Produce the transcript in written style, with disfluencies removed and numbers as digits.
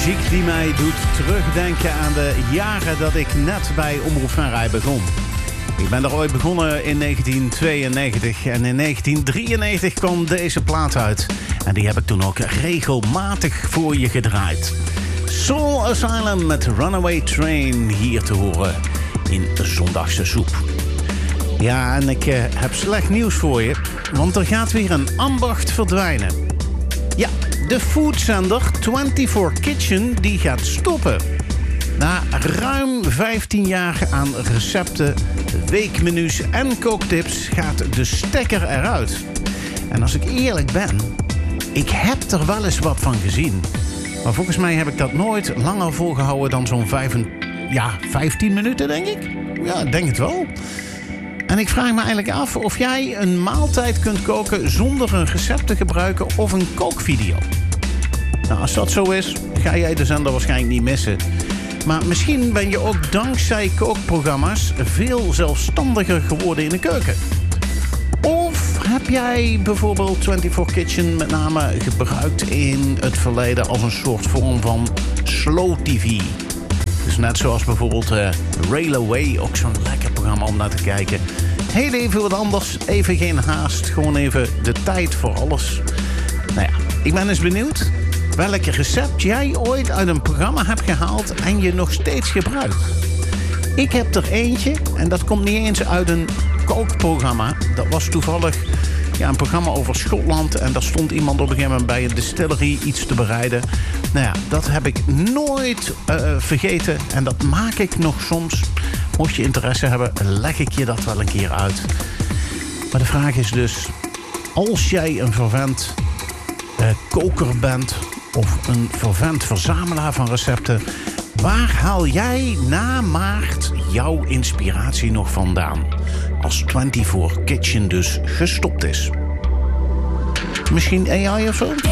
Muziek die mij doet terugdenken aan de jaren dat ik net bij Omroep Venray begon. Ik ben daar ooit begonnen in 1992 en in 1993 kwam deze plaat uit. En die heb ik toen ook regelmatig voor je gedraaid. Soul Asylum met Runaway Train hier te horen in Zondagse Soep. Ja, en ik heb slecht nieuws voor je, want er gaat weer een ambacht verdwijnen. Ja, de foodzender 24 Kitchen die gaat stoppen. Na ruim 15 jaar aan recepten, weekmenu's en kooktips gaat de stekker eruit. En als ik eerlijk ben, ik heb er wel eens wat van gezien. Maar volgens mij heb ik dat nooit langer volgehouden dan zo'n 15 minuten, denk ik. Ja, ik denk het wel. En ik vraag me eigenlijk af of jij een maaltijd kunt koken zonder een recept te gebruiken of een kookvideo. Nou, als dat zo is, ga jij de zender waarschijnlijk niet missen. Maar misschien ben je ook dankzij kookprogramma's veel zelfstandiger geworden in de keuken. Of heb jij bijvoorbeeld 24 Kitchen met name gebruikt in het verleden als een soort vorm van slow TV? Dus net zoals bijvoorbeeld Rail Away, ook zo'n lekker programma om naar te kijken. Heel even wat anders, even geen haast, gewoon even de tijd voor alles. Nou ja, ik ben eens benieuwd welk recept jij ooit uit een programma hebt gehaald en je nog steeds gebruikt. Ik heb er eentje en dat komt niet eens uit een kookprogramma. Dat was toevallig een programma over Schotland en daar stond iemand op een gegeven moment bij een distillery iets te bereiden. Nou ja, dat heb ik nooit vergeten en dat maak ik nog soms. Mocht je interesse hebben, leg ik je dat wel een keer uit. Maar de vraag is dus, als jij een vervent koker bent of een vervent verzamelaar van recepten, waar haal jij na maart jouw inspiratie nog vandaan? Als 24 Kitchen dus gestopt is. Misschien AI of zo?